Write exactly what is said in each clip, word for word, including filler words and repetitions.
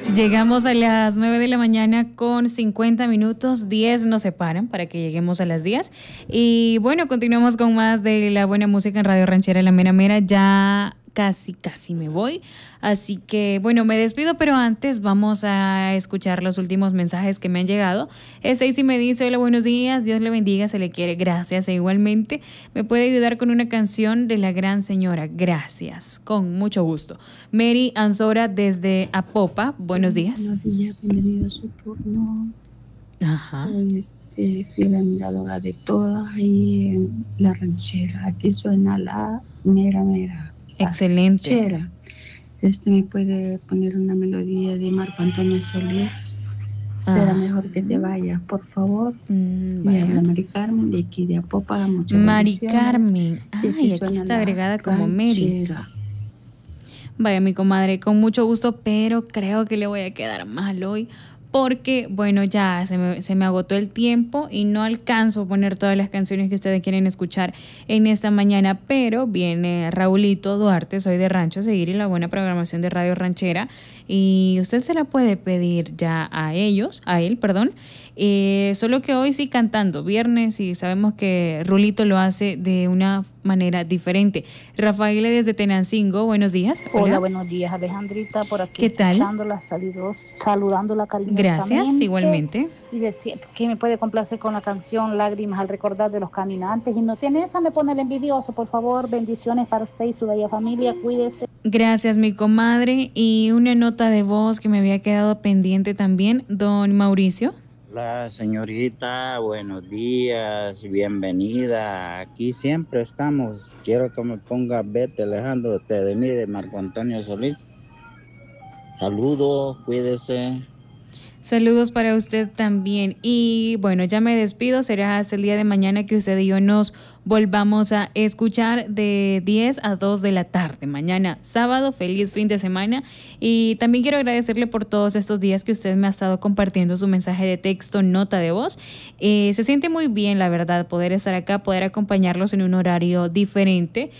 Llegamos a las nueve de la mañana con cincuenta minutos, diez nos separan para que lleguemos a las diez. Y bueno, continuamos con más de la buena música en Radio Ranchera La Mera Mera. Ya casi, casi me voy. Así que, bueno, me despido, pero antes vamos a escuchar los últimos mensajes que me han llegado. Stacy me dice, hola, buenos días, Dios le bendiga, se le quiere, gracias. E igualmente, me puede ayudar con una canción de la gran señora, gracias, con mucho gusto. Mary Anzora desde Apopa, buenos días. Buenos días, bienvenido a su turno. Ajá. Soy este, fiel admiradora de todas y eh, la ranchera. Aquí suena la mera mera. Excelente. Ranchera. Este me puede poner una melodía de Marco Antonio Solís. Será ah. mejor que te vayas, por favor. Mm, y habla Mari Carmen de aquí de Apopa. Muchas Mari Carmen. Ay, aquí, aquí está agregada como ranchera. Mary. Vaya, mi comadre, con mucho gusto, pero creo que le voy a quedar mal hoy. Porque, bueno, ya se me, se me agotó el tiempo y no alcanzo a poner todas las canciones que ustedes quieren escuchar en esta mañana, pero viene Raulito Duarte, soy de Rancho, seguir en la buena programación de Radio Ranchera y usted se la puede pedir ya a ellos, a él, perdón, eh, solo que hoy sí cantando, viernes, y sabemos que Rulito lo hace de una manera diferente. Rafael desde Tenancingo, buenos días. Hola, Hola buenos días, Alejandrita, por aquí ¿Qué tal? escuchándola, saludos, saludándola cariñosamente. Gracias, igualmente. Y decir que me puede complacer con la canción Lágrimas al recordar de los caminantes. Y no tiene esa, me pone el envidioso, por favor. Bendiciones para usted y su bella familia, cuídese. Gracias, mi comadre. Y una nota de voz que me había quedado pendiente también, don Mauricio. Hola, señorita, buenos días, bienvenida. Aquí siempre estamos. Quiero que me ponga Vete alejándote de mí, de Marco Antonio Solís. Saludos, cuídese. Saludos para usted también. Y bueno, ya me despido. Será hasta el día de mañana que usted y yo nos volvamos a escuchar de diez a dos de la tarde. Mañana sábado, feliz fin de semana. Y también quiero agradecerle por todos estos días que usted me ha estado compartiendo su mensaje de texto, nota de voz. Eh, se siente muy bien, la verdad, poder estar acá, poder acompañarlos en un horario diferente.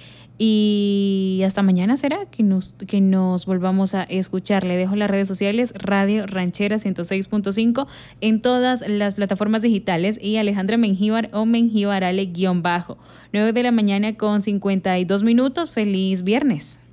Y hasta mañana será que nos, que nos volvamos a escuchar. Le dejo las redes sociales, Radio Ranchera ciento seis punto cinco en todas las plataformas digitales y Alejandra Mengíbar o Mengíbarale guión bajo. nueve de la mañana con cincuenta y dos minutos. Feliz viernes.